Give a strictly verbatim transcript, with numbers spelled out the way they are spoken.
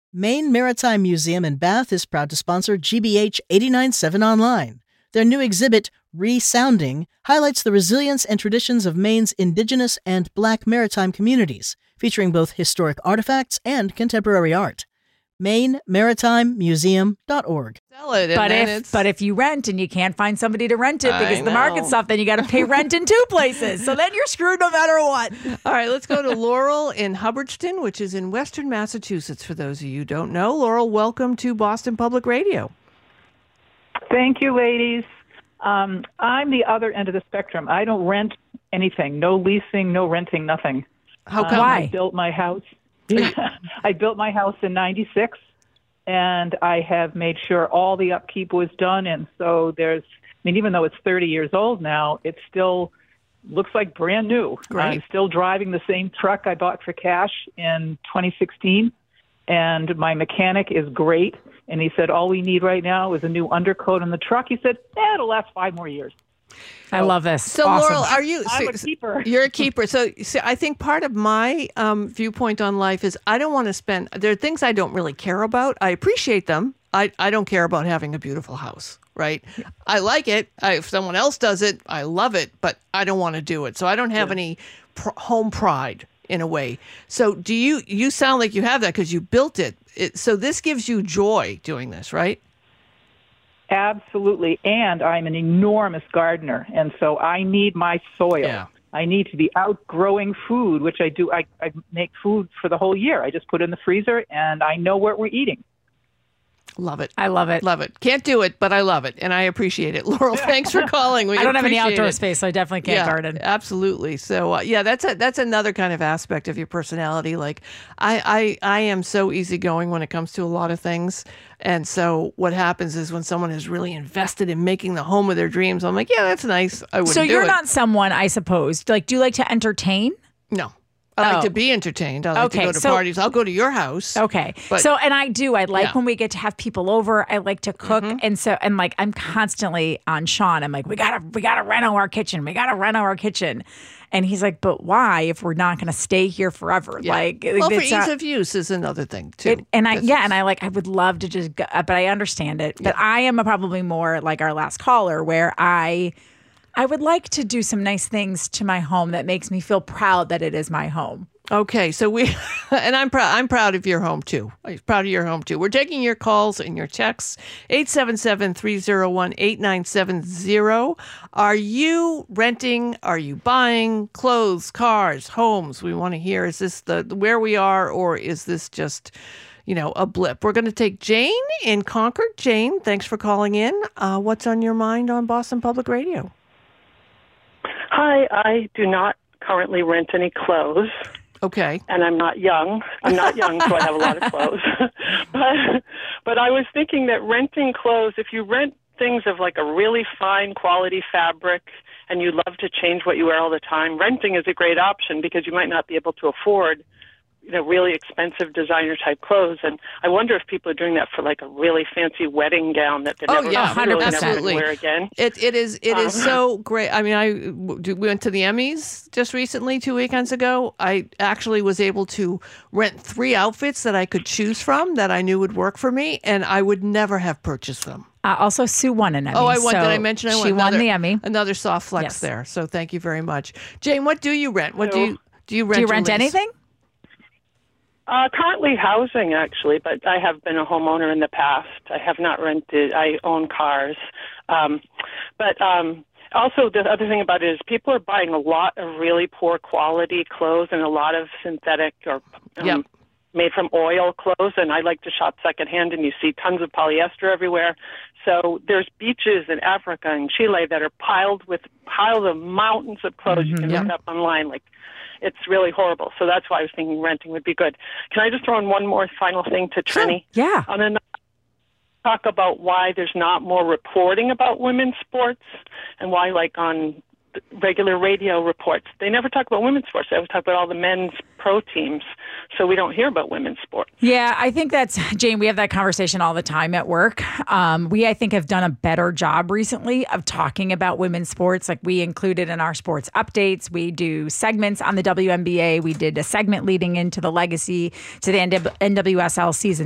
Maine Maritime Museum in Bath is proud to sponsor G B H eighty-nine point seven Online. Their new exhibit, Resounding, highlights the resilience and traditions of Maine's Indigenous and Black maritime communities, featuring both historic artifacts and contemporary art. Maine Maritime Museum dot org. It, but if it's... but if you rent and you can't find somebody to rent it because the market's up, then you got to pay rent in two places. So then you're screwed no matter what. All right, let's go to Laurel in Hubbardston, which is in Western Massachusetts, for those of you who don't know. Laurel, welcome to Boston Public Radio. Thank you, ladies. Um, I'm the other end of the spectrum. I don't rent anything. No leasing, no renting, nothing. How come? Um, Why? I built my house. I built my house in ninety-six, and I have made sure all the upkeep was done. And so there's, I mean, even though it's thirty years old now, it still looks like brand new. Great. I'm still driving the same truck I bought for cash in twenty sixteen, and my mechanic is great. And he said, all we need right now is a new undercoat on the truck. He said, eh, it'll last five more years. I love this. So, awesome. Laurel, are you? I'm so, a keeper. You're a keeper. So, so, I think part of my um, viewpoint on life is I don't want to spend. There are things I don't really care about. I appreciate them. I, I don't care about having a beautiful house, right? Yeah. I like it. I, if someone else does it, I love it, but I don't want to do it. So I don't have yeah. any pr- home pride in a way. So do you? You sound like you have that because you built it. it. So this gives you joy doing this, right? Absolutely. And I'm an enormous gardener. And so I need my soil. Yeah. I need to be outgrowing food, which I do. I, I make food for the whole year. I just put it in the freezer and I know what we're eating. Love it. I love it. Love it. Can't do it, but I love it. And I appreciate it. Laurel, thanks for calling. We I don't have any appreciate outdoor it. space, so I definitely can't yeah, garden. Absolutely. So, uh, yeah, that's a, that's another kind of aspect of your personality. Like, I, I, I am so easygoing when it comes to a lot of things. And so what happens is when someone is really invested in making the home of their dreams, I'm like, yeah, that's nice. I wouldn't So you're do it. not someone, I suppose, like, do you like to entertain? No. I like Oh. to be entertained. I like Okay, to go to so- parties. I'll go to your house. Okay. But- so, and I do, I like Yeah. when we get to have people over. I like to cook. Mm-hmm. And so, and like, I'm constantly on Sean. I'm like, we gotta, we gotta reno our kitchen. We gotta reno our kitchen. And he's like, but why if we're not going to stay here forever? Yeah. Like, well, for it's ease not- of use is another thing too. It, and I, That's- yeah, and I like, I would love to just go, but I understand it. But I am a probably more like our last caller where I, I would like to do some nice things to my home that makes me feel proud that it is my home. Okay, so we, and I'm proud. I'm proud of your home too. I'm proud of your home too. We're taking your calls and your texts. eight seven seven, three oh one, eight nine seven oh. Are you renting? Are you buying clothes, cars, homes? We want to hear. Is this the where we are, or is this just, you know, a blip? We're going to take Jane in Concord. Jane, thanks for calling in. Uh, what's on your mind on Boston Public Radio? Hi, I do not currently rent any clothes. Okay. And I'm not young. I'm not young, so I have a lot of clothes. but, but I was thinking that renting clothes, if you rent things of like a really fine quality fabric and you love to change what you wear all the time, renting is a great option because you might not be able to afford, you know, really expensive designer type clothes. And I wonder if people are doing that for like a really fancy wedding gown that they're Oh, never, yeah, really never absolutely. going to wear again. It it is it is Um, so great. I mean, I we went to the Emmys just recently, two weekends ago. I actually was able to rent three outfits that I could choose from that I knew would work for me, and I would never have purchased them. Uh, also, Sue won an Emmy. Oh, I won. so Did I mention I won? She won another, the Emmy. Another soft flex Yes. there. So thank you very much, Jane. What do you rent? What do So- you do? You rent? Do you or rent lease? anything? Uh, currently housing, actually, but I have been a homeowner in the past. I have not rented. I own cars. Um, but um, also the other thing about it is people are buying a lot of really poor quality clothes and a lot of synthetic or um, Yep. made from oil clothes. And I like to shop secondhand, and you see tons of polyester everywhere. So there's beaches in Africa and Chile that are piled with piles of mountains of clothes you can Yep. look up online, like. It's really horrible. So that's why I was thinking renting would be good. Can I just throw in one more final thing to Trenny? Yeah. On a talk about why there's not more reporting about women's sports and why, like, on regular radio reports, they never talk about women's sports. They always talk about all the men's pro teams. So we don't hear about women's sports. Yeah, I think that's, Jane, we have that conversation all the time at work. Um, we, I think, have done a better job recently of talking about women's sports. Like we included in our sports updates. We do segments on the W N B A. We did a segment leading into the legacy to the N W S L season